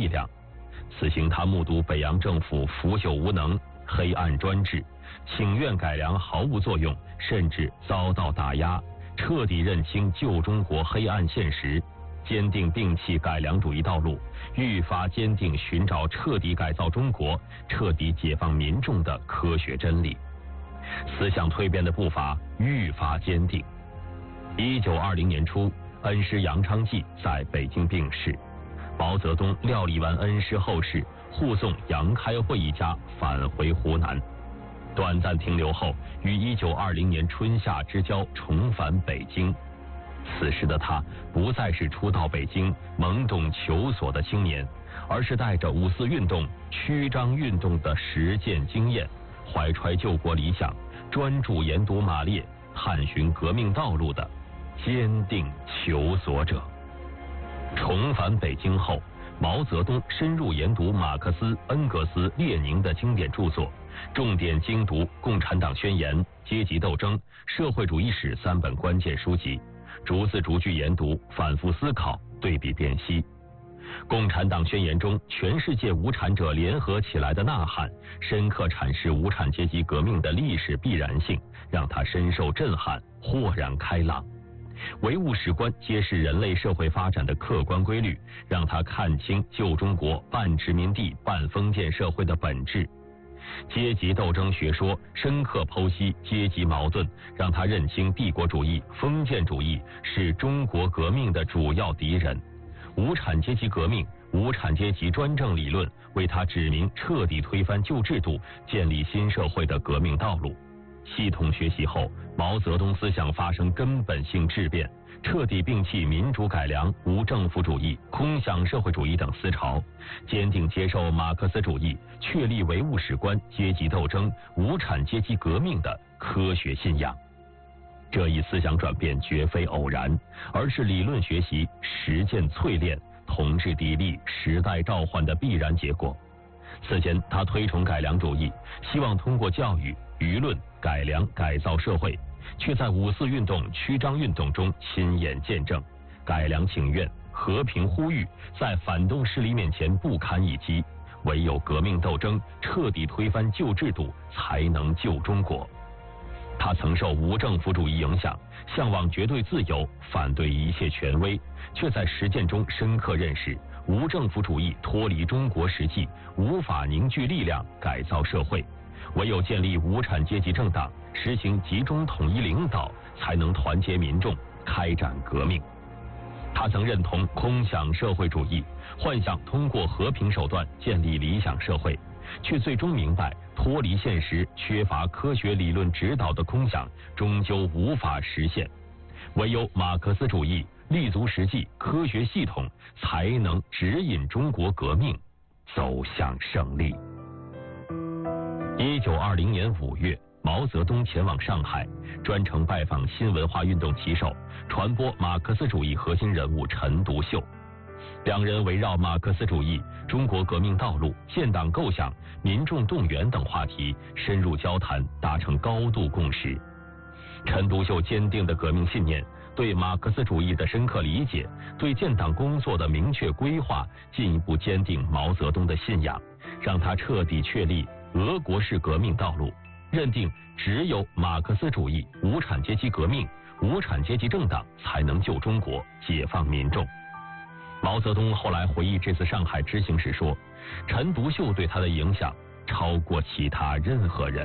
力量。此行他目睹北洋政府腐朽无能、黑暗专制，请愿改良毫无作用，甚至遭到打压，彻底认清旧中国黑暗现实，坚定摒弃改良主义道路，愈发坚定寻找彻底改造中国、彻底解放民众的科学真理。思想蜕变的步伐愈发坚定。1920年初，恩师杨昌济在北京病逝，毛泽东料理完恩师后事，护送杨开会一家返回湖南，短暂停留后，于1920年春夏之交重返北京。此时的他不再是初到北京懵懂求索的青年，而是带着五四运动、曲张运动的实践经验，怀揣救国理想，专注研读马列，探寻革命道路的坚定求索者。重返北京后，毛泽东深入研读马克思、恩格斯、列宁的经典著作，重点精读《共产党宣言》、《阶级斗争》、《社会主义史》3本关键书籍，逐字逐句研读，反复思考，对比辨析。《共产党宣言》中全世界无产者联合起来的呐喊，深刻阐释无产阶级革命的历史必然性，让他深受震撼，豁然开朗。唯物史观揭示人类社会发展的客观规律，让他看清旧中国半殖民地半封建社会的本质。阶级斗争学说深刻剖析阶级矛盾，让他认清帝国主义、封建主义是中国革命的主要敌人。无产阶级革命、无产阶级专政理论为他指明彻底推翻旧制度、建立新社会的革命道路。系统学习后，毛泽东思想发生根本性质变，彻底摒弃民主改良、无政府主义、空想社会主义等思潮，坚定接受马克思主义，确立唯物史观、阶级斗争、无产阶级革命的科学信仰。这一思想转变绝非偶然，而是理论学习、实践淬炼、同志砥砺、时代召唤的必然结果。此前，他推崇改良主义，希望通过教育、舆论改良改造社会，却在五四运动、曲张运动中亲眼见证，改良请愿、和平呼吁在反动势力面前不堪一击，唯有革命斗争彻底推翻旧制度，才能救中国。他曾受无政府主义影响，向往绝对自由，反对一切权威，却在实践中深刻认识无政府主义脱离中国实际，无法凝聚力量改造社会，唯有建立无产阶级政党，实行集中统一领导，才能团结民众，开展革命。他曾认同空想社会主义，幻想通过和平手段建立理想社会，却最终明白脱离现实、缺乏科学理论指导的空想终究无法实现，唯有马克思主义立足实际、科学系统，才能指引中国革命走向胜利。1920年5月，毛泽东前往上海，专程拜访新文化运动旗手、传播马克思主义核心人物陈独秀。两人围绕马克思主义、中国革命道路、建党构想、民众动员等话题深入交谈，达成高度共识。陈独秀坚定的革命信念，对马克思主义的深刻理解，对建党工作的明确规划，进一步坚定毛泽东的信仰，让他彻底确立俄国式革命道路，认定只有马克思主义、无产阶级革命、无产阶级政党才能救中国、解放民众。毛泽东后来回忆这次上海之行时说，陈独秀对他的影响超过其他任何人。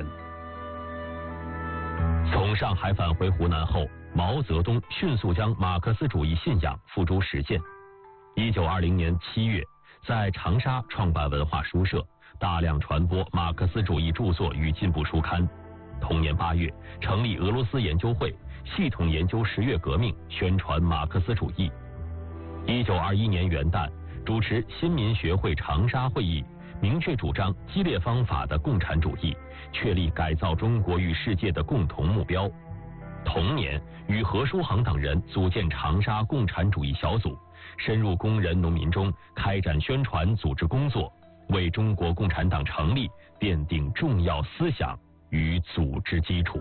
从上海返回湖南后，毛泽东迅速将马克思主义信仰付诸实践。1920年7月，在长沙创办文化书社，大量传播马克思主义著作与进步书刊。同年8月，成立俄罗斯研究会，系统研究十月革命，宣传马克思主义。1921年元旦，主持新民学会长沙会议，明确主张激烈方法的共产主义，确立改造中国与世界的共同目标。同年，与何书衡等人组建长沙共产主义小组，深入工人农民中，开展宣传组织工作，为中国共产党成立奠定重要思想与组织基础。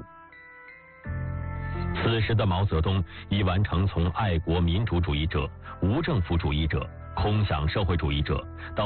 此时的毛泽东已完成从爱国民主主义者、无政府主义者、空想社会主义者到